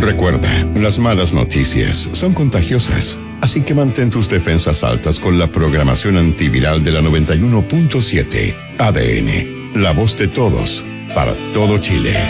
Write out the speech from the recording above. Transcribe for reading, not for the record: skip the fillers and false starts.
Recuerda, las malas noticias son contagiosas, así que mantén tus defensas altas con la programación antiviral de la 91.7 ADN, la voz de todos, para todo Chile.